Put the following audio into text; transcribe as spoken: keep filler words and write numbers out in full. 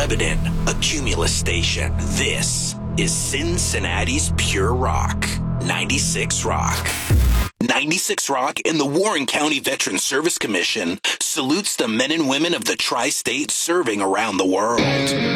Lebanon, a Cumulus station. This is Cincinnati's Pure Rock. ninety-six Rock. ninety-six Rock and the Warren County Veteran Service Commission salutes the men and women of the tri-state serving around the world.